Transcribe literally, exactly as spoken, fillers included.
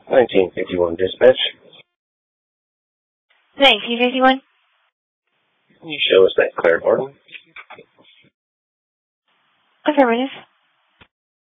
nineteen fifty-one dispatch. nineteen fifty-one. Can you show us that Claire Barton? Affirmative.